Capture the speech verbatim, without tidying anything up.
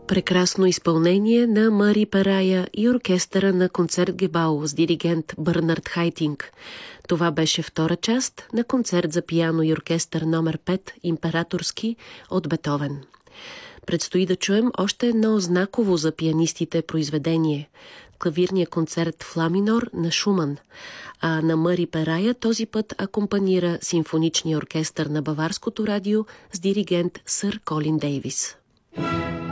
Прекрасно изпълнение на Мари Перая и оркестъра на Концертгебау с диригент Бърнард Хайтинг. Това беше втора част на концерт за пиано и оркестър номер пет Императорски от Бетовен. Предстои да чуем още едно знаково за пианистите произведение – клавирния концерт в ла минор на Шуман, а на Мари Перая този път акомпанира симфоничния оркестър на Баварското радио с диригент сър Колин Дейвис.